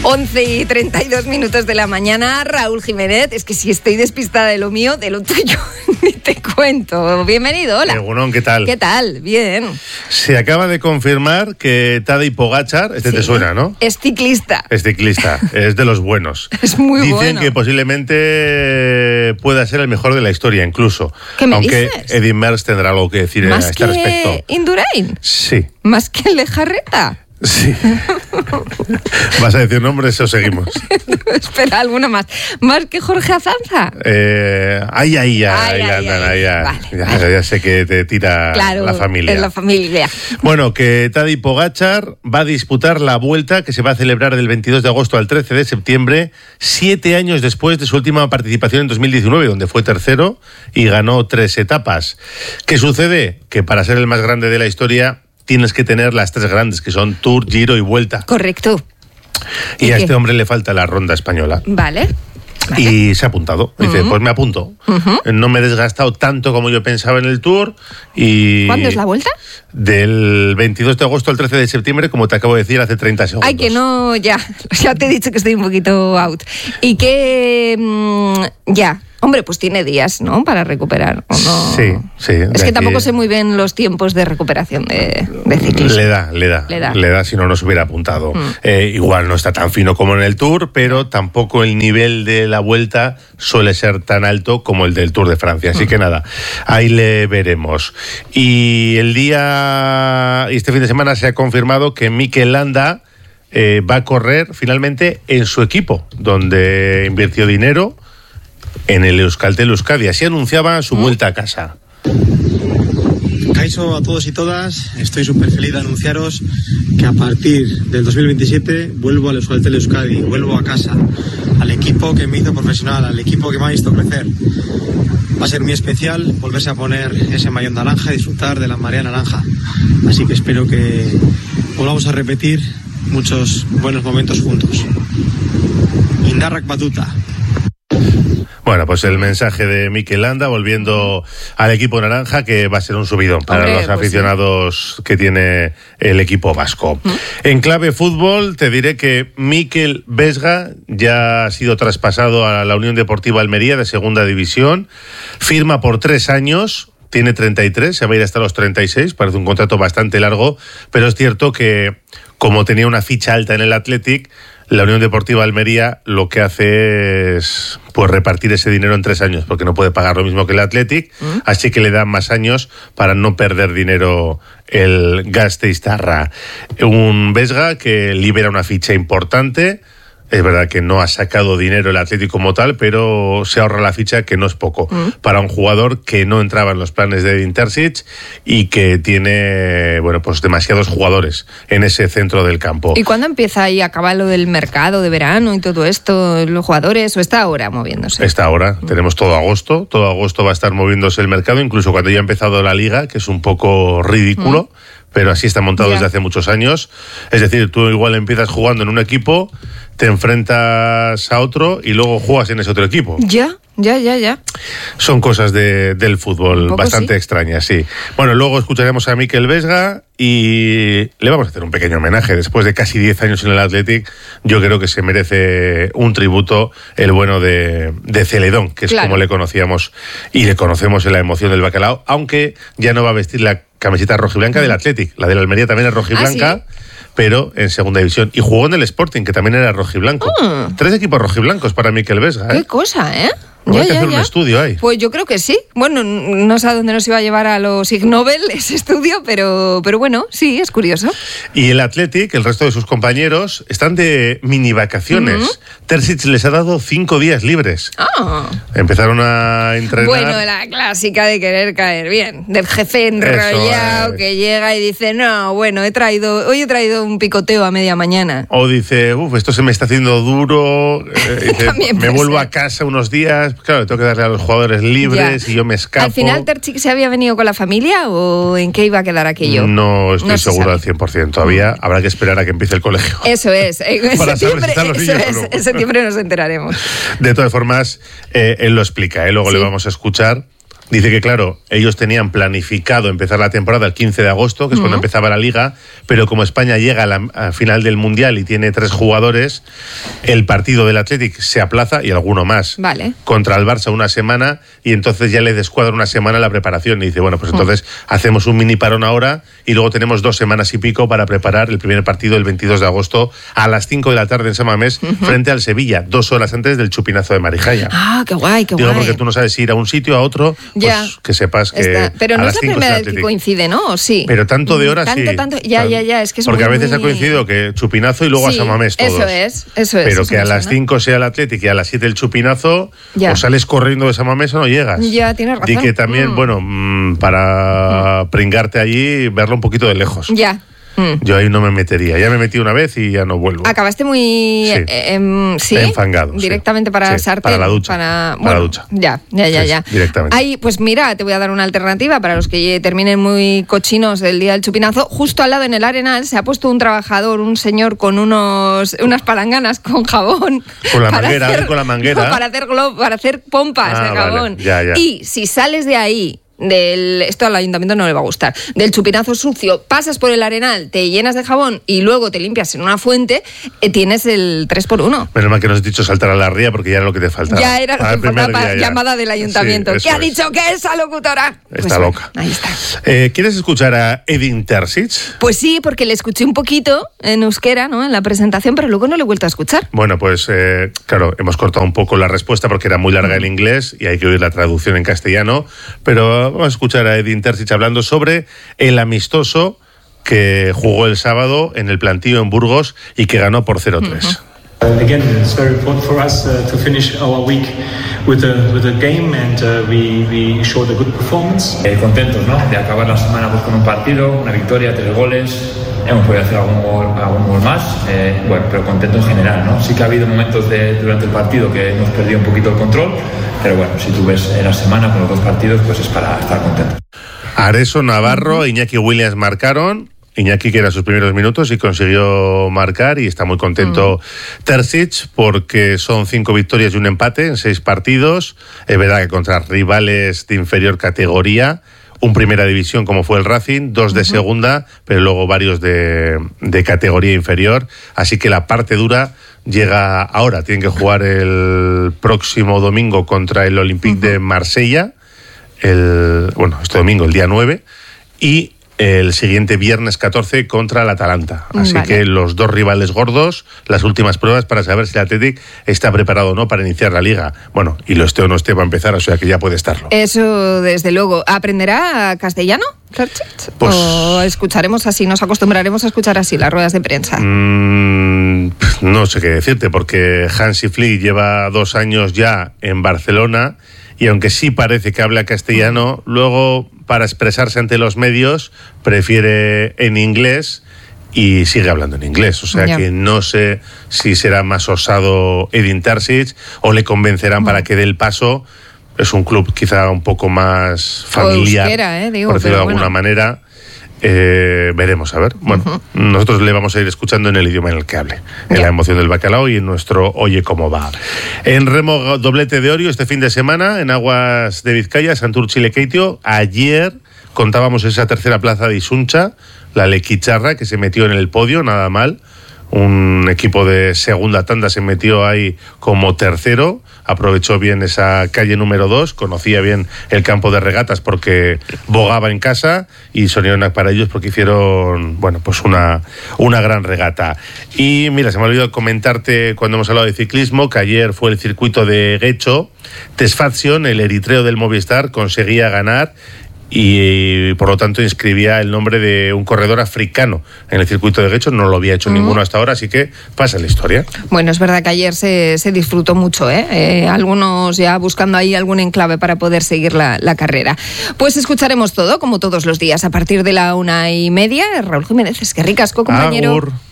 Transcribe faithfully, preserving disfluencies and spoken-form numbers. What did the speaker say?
once y treinta y dos minutos de la mañana. Raúl Jiménez, es que si estoy despistada de lo mío, de lo tuyo, ni te cuento. Bienvenido, hola. Egunon, ¿qué tal? ¿Qué tal? Bien. Se acaba de confirmar que Tadej Pogačar, este sí, te suena, ¿no? Es ciclista. Es ciclista, es de los buenos. Es muy Dicen bueno. Dicen que posiblemente pueda ser el mejor de la historia, incluso. ¿Qué me Aunque dices? Eddy Merckx tendrá algo que decir ¿Más a este que respecto. Indurain? Sí. ¿Más que Lejarreta? Sí. ¿Vas a decir nombres o seguimos? Espera, alguna más. ¿Más que Jorge Azanza? Eh, ay, ay, ay, Ay, ay, ay, ay, ay. ya, Vale, ya, vale. ya sé que te tira Claro, la familia. es la familia. Bueno, que Tadej Pogačar va a disputar la Vuelta que se va a celebrar del veintidós de agosto al trece de septiembre, siete años después de su última participación en dos mil diecinueve, donde fue tercero y ganó tres etapas. ¿Qué sucede? Que para ser el más grande de la historia tienes que tener las tres grandes, que son Tour, Giro y Vuelta. Correcto. Y, ¿Y a qué? este hombre le falta la ronda española. Vale. Vale. Y se ha apuntado. Dice, Uh-huh. pues me apunto. Uh-huh. No me he desgastado tanto como yo pensaba en el Tour. Y ¿Cuándo es la Vuelta? Del veintidós de agosto al trece de septiembre, como te acabo de decir hace treinta segundos. Ay, que no, ya. Ya te he dicho que estoy un poquito out. Y que... mmm, ya. Hombre, pues tiene días, ¿no? Para recuperar, ¿o no? Sí, sí. Es que aquí... tampoco sé muy bien los tiempos de recuperación de, de ciclismo. Le da, le da. Le da. Le da si no nos hubiera apuntado. Mm. Eh, igual no está tan fino como en el Tour, pero tampoco el nivel de la Vuelta suele ser tan alto como el del Tour de Francia. Así mm. que nada, ahí le veremos. Y el día, este fin de semana se ha confirmado que Mikel Landa eh, va a correr finalmente en su equipo, donde invirtió dinero en el Euskaltel Euskadi. Así anunciaba su vuelta a casa. Kaixo a todos y todas, estoy súper feliz de anunciaros que a partir del dos mil veintisiete vuelvo al Euskaltel Euskadi, vuelvo a casa, al equipo que me hizo profesional, al equipo que me ha visto crecer. Va a ser muy especial volverse a poner ese maillot naranja y disfrutar de la marea naranja. Así que espero que volvamos a repetir muchos buenos momentos juntos. Indarrak Batuta. Bueno, pues el mensaje de Mikel Landa volviendo al equipo naranja, que va a ser un subidón para Hombre, los pues aficionados sí. que tiene el equipo vasco. ¿Mm? En clave fútbol te diré que Mikel Vesga ya ha sido traspasado a la Unión Deportiva Almería de Segunda División, firma por tres años, tiene treinta y tres, se va a ir hasta los treinta y seis, parece un contrato bastante largo, pero es cierto que como tenía una ficha alta en el Athletic, la Unión Deportiva Almería lo que hace es pues repartir ese dinero en tres años, porque no puede pagar lo mismo que el Athletic, ¿Mm? así que le dan más años para no perder dinero el Gasteiztarra. Un Vesga que libera una ficha importante. Es verdad que no ha sacado dinero el Atlético como tal, pero se ahorra la ficha, que no es poco, mm. para un jugador que no entraba en los planes de Edin Terzic y que tiene, bueno, pues demasiados jugadores en ese centro del campo. ¿Y cuándo empieza ahí a acabar lo del mercado de verano y todo esto, los jugadores, o está ahora moviéndose? Está ahora, mm. tenemos todo agosto, todo agosto va a estar moviéndose el mercado, incluso cuando ya ha empezado la liga, que es un poco ridículo, mm. pero así está montado ya. desde hace muchos años. Es decir, tú igual empiezas jugando en un equipo, te enfrentas a otro y luego juegas en ese otro equipo. Ya, ya, ya, ya. Son cosas de, del fútbol bastante sí. extrañas, sí. Bueno, luego escucharemos a Mikel Vesga y le vamos a hacer un pequeño homenaje. Después de casi diez años en el Athletic, yo creo que se merece un tributo el bueno de, de Celedón, que es claro. como le conocíamos y le conocemos en la emoción del bacalao, aunque ya no va a vestir la camiseta rojiblanca del Athletic. La de la Almería también es rojiblanca. ¿Ah, sí? Pero en segunda división. Y jugó en el Sporting, que también era rojiblanco. Mm. Tres equipos rojiblancos para Mikel Vesga, ¿eh? Qué cosa, ¿eh? Ya, hay que ya, hacer ya. un estudio ahí. Pues yo creo que sí. Bueno, no sé a dónde nos iba a llevar a los Ig Nobel ese estudio, pero, pero bueno, sí, es curioso. Y el Athletic, el resto de sus compañeros, están de mini vacaciones. Uh-huh. Terzic les ha dado cinco días libres. Oh. Empezaron a entrenar. Bueno, la clásica de querer caer bien, del jefe enrollado Eso, eh. que llega y dice, no, bueno, he traído, hoy he traído un picoteo a media mañana. O dice, uff, esto se me está haciendo duro, eh, dice, me vuelvo ser. a casa unos días. Claro, tengo que darle a los jugadores libres ya. y yo me escapo. ¿Al final Terzic se había venido con la familia o en qué iba a quedar aquello? No estoy no seguro al cien por ciento. Todavía mm. habrá que esperar a que empiece el colegio. Eso es. En Para septiembre, saber si están los eso es, en septiembre nos enteraremos. De todas formas, eh, él lo explica. ¿eh? Luego sí. le vamos a escuchar Dice que, claro, ellos tenían planificado empezar la temporada el quince de agosto, que es uh-huh. cuando empezaba la Liga, pero como España llega a la a final del Mundial y tiene tres jugadores, el partido del Athletic se aplaza y alguno más. Vale. Contra el Barça una semana y entonces ya le descuadra una semana la preparación y dice, bueno, pues entonces uh-huh. hacemos un mini parón ahora y luego tenemos dos semanas y pico para preparar el primer partido el veintidós de agosto a las cinco de la tarde en San Mamés uh-huh. frente al Sevilla, dos horas antes del chupinazo de Marijaya. Ah, qué guay, qué Digo, guay. porque tú no sabes si ir a un sitio a otro, pues ya. que sepas que Está. Pero no a es las la primera vez que Atlético. coincide, ¿no? ¿O sí? Pero tanto de horas tanto, sí. Tanto, ya, ya, ya, es que es Porque muy, a veces muy... ha coincidido que chupinazo y luego sí, a San Mamés todos. Eso es, eso es. Pero eso que a me las suena. cinco sea el Athletic y a las siete el chupinazo, ya. o sales corriendo de San Mamés o no llegas. Ya, tienes razón. Y que también, mm. bueno, mmm, para mm. pringarte allí, verlo un poquito de lejos. Ya. Mm. Yo ahí no me metería. Ya me metí una vez y ya no vuelvo. Acabaste muy... Sí. Eh, eh, ¿sí? Enfangado. Directamente sí. para sí. sartén. Para la ducha. Para, bueno, para la ducha. Ya, ya, ya, sí, ya. Directamente. Ahí, pues mira, te voy a dar una alternativa para los que terminen muy cochinos el día del chupinazo. Justo al lado en el Arenal se ha puesto un trabajador, un señor con unos unas palanganas con jabón. Con la manguera, hacer, con la manguera. No, para hacer globo, para hacer pompas ah, de jabón. Vale. Ya, ya. Y si sales de ahí... Del, esto al ayuntamiento no le va a gustar, del chupinazo sucio, pasas por el Arenal, te llenas de jabón y luego te limpias en una fuente, eh, tienes el tres por uno. Menos mal que no has dicho saltar a la ría porque ya era lo que te faltaba. Ya era lo que faltaba, para llamada del ayuntamiento. Sí, ¿Qué ha es. dicho que esa locutora? Está pues, loca. Ahí está. Eh, ¿Quieres escuchar a Edin Terzic? Pues sí, porque le escuché un poquito en euskera, ¿no? En la presentación, pero luego no le he vuelto a escuchar. Bueno, pues eh, claro, hemos cortado un poco la respuesta porque era muy larga en inglés y hay que oír la traducción en castellano, pero vamos a escuchar a Edin Terzic hablando sobre el amistoso que jugó el sábado en el Plantío en Burgos y que ganó por cero tres. Uh, again, it's very important for us uh, to finish our week with a with a game, and uh, we we showed a good performance. Eh, contentos, ¿no? De acabar la semana pues, con un partido, una victoria, tres goles. Hemos podido hacer algún gol, algún gol más, eh, bueno, pero contento en general, ¿no? Sí que ha habido momentos de, durante el partido que hemos perdido un poquito el control, pero bueno, si tú ves en la semana con los dos partidos, pues es para estar contentos. Areso, Navarro, Iñaki Williams marcaron. Iñaki que era sus primeros minutos y consiguió marcar y está muy contento mm. Terzic porque son cinco victorias y un empate en seis partidos. Es verdad que contra rivales de inferior categoría, un primera división como fue el Racing, dos de uh-huh. segunda, pero luego varios de, de categoría inferior. Así que la parte dura llega ahora. Tienen que jugar el próximo domingo contra el Olympique uh-huh. de Marsella. El, bueno, este domingo, el día nueve. Y el siguiente viernes catorce contra el Atalanta. Así vale. que los dos rivales gordos, las últimas pruebas para saber si el Athletic está preparado o no para iniciar la Liga. Bueno, y lo esté o no esté va a empezar, o sea que ya puede estarlo. Eso, desde luego. ¿Aprenderá castellano? Pues, ¿o escucharemos así, nos acostumbraremos a escuchar así las ruedas de prensa? Mmm, no sé qué decirte, porque Hansi Flick lleva dos años ya en Barcelona y aunque sí parece que habla castellano, luego para expresarse ante los medios prefiere en inglés y sigue hablando en inglés. O sea yeah. que no sé si será más osado Edin Terzic o le convencerán uh-huh. para que dé el paso. Es un club quizá un poco más familiar, euskera, eh, digo, por decirlo de alguna bueno. manera. Eh, veremos, a ver. Bueno, uh-huh. nosotros le vamos a ir escuchando en el idioma en el que hable, en yeah. la emoción del bacalao y en nuestro Oye Cómo Va. En remo, doblete de Orio este fin de semana en aguas de Vizcaya, Santurtzi-Lekeitio. Ayer contábamos esa tercera plaza de Isuncha, la Lequicharra, que se metió en el podio, nada mal. Un equipo de segunda tanda se metió ahí como tercero, aprovechó bien esa calle número dos, conocía bien el campo de regatas porque bogaba en casa y soñaron para ellos porque hicieron, bueno, pues una, una gran regata. Y mira, se me ha olvidado comentarte cuando hemos hablado de ciclismo que ayer fue el circuito de Guecho. Tesfatsion, el eritreo del Movistar, conseguía ganar y por lo tanto inscribía el nombre de un corredor africano en el circuito de Guecho. No lo había hecho uh-huh. ninguno hasta ahora, así que pasa la historia. Bueno, es verdad que ayer se, se disfrutó mucho, ¿eh? Eh, algunos ya buscando ahí algún enclave para poder seguir la, la carrera. Pues escucharemos todo, como todos los días, a partir de la una y media. Raúl Jiménez, es que ricasco, compañero. Agur.